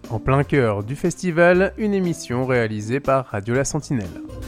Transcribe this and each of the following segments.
En plein cœur du festival, une émission réalisée par Radio La Sentinelle.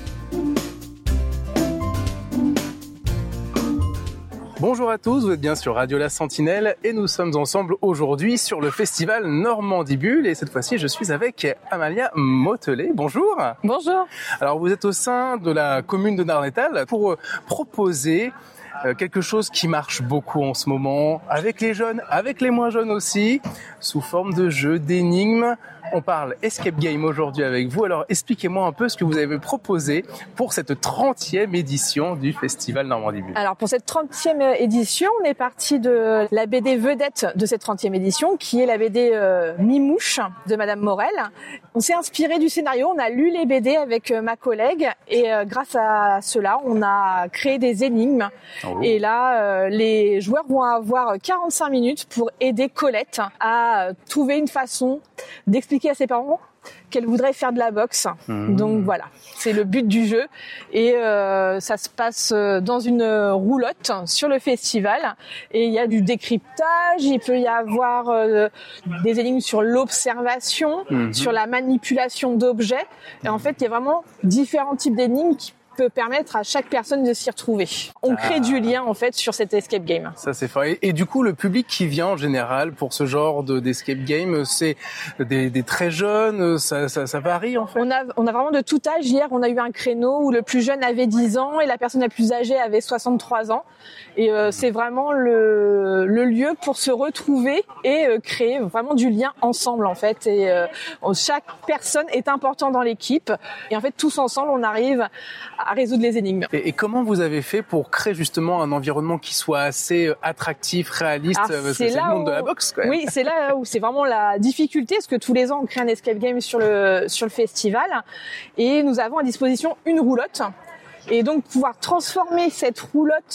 Bonjour à tous, vous êtes bien sur Radio La Sentinelle et nous sommes ensemble aujourd'hui sur le festival Normandie Bulle et cette fois-ci je suis avec Amalia Motelet. Bonjour. Bonjour. Alors vous êtes au sein de la commune de Darnétal pour proposer quelque chose qui marche beaucoup en ce moment, avec les jeunes, avec les moins jeunes aussi, sous forme de jeux, d'énigmes. On parle escape game aujourd'hui avec vous. Alors expliquez-moi un peu ce que vous avez proposé pour cette 30e édition du Festival Normandie Bulle. Alors pour cette 30e édition, on est parti de la BD vedette de cette 30e édition, qui est la BD Mimouche de Madame Morel. On s'est inspiré du scénario, on a lu les BD avec ma collègue et grâce à cela, on a créé des énigmes. Oh. Et là, les joueurs vont avoir 45 minutes pour aider Colette à trouver une façon d'expliquer à ses parents qu'elle voudrait faire de la boxe. Donc voilà, c'est le but du jeu. Et ça se passe dans une roulotte sur le festival. Et il y a du décryptage, il peut y avoir des énigmes sur l'observation, sur la manipulation d'objets. Et en fait, il y a vraiment différents types d'énigmes qui peut permettre à chaque personne de s'y retrouver. On crée du lien en fait sur cet escape game. Ça c'est fort. Et du coup, le public qui vient en général pour ce genre d'escape game, c'est des très jeunes, ça varie en fait. On a vraiment de tout âge. Hier, on a eu un créneau où le plus jeune avait 10 ans et la personne la plus âgée avait 63 ans. Et c'est vraiment le lieu pour se retrouver et créer vraiment du lien ensemble en fait. Et chaque personne est importante dans l'équipe. Et en fait, tous ensemble, on arrive à résoudre les énigmes. Et comment vous avez fait pour créer justement un environnement qui soit assez attractif, réaliste, parce que c'est le monde de la boxe quand même. Oui, c'est là où c'est vraiment la difficulté, parce que tous les ans on crée un escape game sur le festival, et nous avons à disposition une roulotte, et donc pouvoir transformer cette roulotte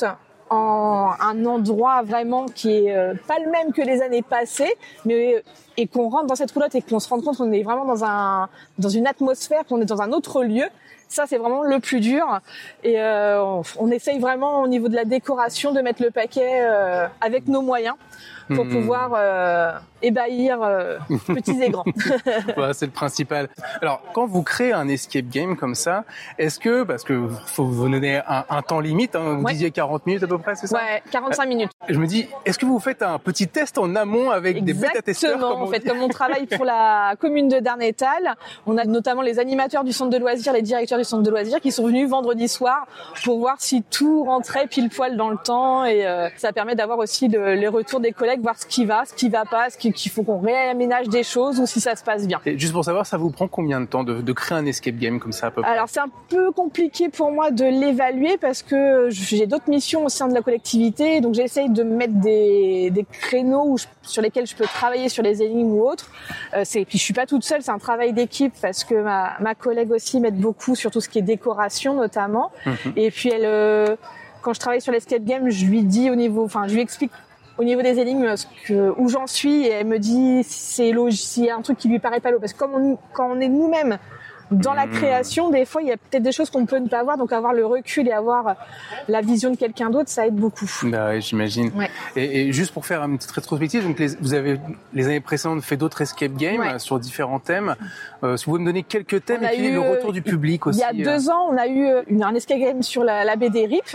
en un endroit vraiment qui est pas le même que les années passées, mais et qu'on rentre dans cette roulotte et qu'on se rende compte qu'on est vraiment dans une atmosphère, qu'on est dans un autre lieu. Ça, c'est vraiment le plus dur. Et on essaye vraiment au niveau de la décoration de mettre le paquet avec nos moyens pour pouvoir ébahir petits et grands. Voilà, c'est le principal. Alors, quand vous créez un escape game comme ça, est-ce que, parce que faut vous donner un temps limite, hein, vous disiez 40 minutes à peu près, c'est ça? Ouais, 45 minutes. Je me dis, est-ce que vous faites un petit test en amont avec des bêta-testeurs? Exactement. En fait, comme on travaille pour la commune de Darnétal, on a notamment les animateurs du centre de loisirs, les directeurs du centre de loisirs qui sont venus vendredi soir pour voir si tout rentrait pile poil dans le temps, et ça permet d'avoir aussi les retours des collègues, voir ce qui va pas, qu'il faut qu'on réaménage des choses ou si ça se passe bien. Et juste pour savoir, ça vous prend combien de temps de créer un escape game comme ça à peu près? Alors c'est un peu compliqué pour moi de l'évaluer parce que j'ai d'autres missions au sein de la collectivité, donc j'essaye de mettre des créneaux sur lesquels je peux travailler sur les énigmes ou autres. Puis je suis pas toute seule, c'est un travail d'équipe parce que ma collègue aussi m'aide beaucoup sur tout ce qui est décoration notamment. Et puis quand je travaille sur l'escape game, je lui explique au niveau des énigmes où j'en suis, et elle me dit s'il y a un truc qui lui paraît pas logique, parce que quand on est nous-mêmes dans la création, des fois il y a peut-être des choses qu'on peut ne pas avoir, donc avoir le recul et avoir la vision de quelqu'un d'autre, ça aide beaucoup. Bah ouais, j'imagine. Ouais. Et juste pour faire une petite rétrospective, donc vous avez les années précédentes fait d'autres escape games sur différents thèmes. Si vous pouvez me donner quelques thèmes et puis le retour du public aussi. Il y a 2 ans, on a eu un escape game sur la BD RIP.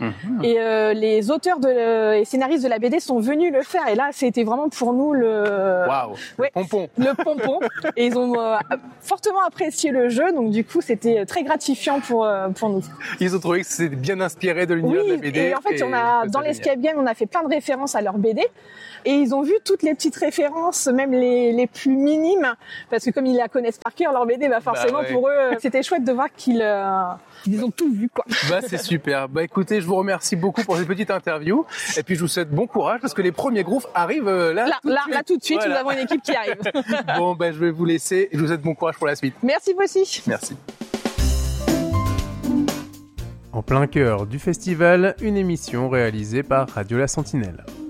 Et les auteurs et scénaristes de la BD sont venus le faire, et là c'était vraiment pour nous le pompon. Le pompon. Et ils ont fortement apprécié le jeu, donc du coup c'était très gratifiant pour nous. Ils ont trouvé que c'était bien inspiré de l'univers de la BD. Et en fait dans l'escape game on a fait plein de références à leur BD, et ils ont vu toutes les petites références, même les plus minimes, parce que comme ils la connaissent par cœur leur BD, forcément pour eux c'était chouette de voir qu'ils ont tout vu quoi. C'est super. Écoutez, je vous remercie beaucoup pour cette petite interview, et puis je vous souhaite bon courage parce que les premiers groupes arrivent là tout de suite. Voilà. Nous avons une équipe qui arrive. Bon, je vais vous laisser et je vous souhaite bon courage pour la suite. Merci vous aussi. Merci. En plein cœur du festival, une émission réalisée par Radio La Sentinelle.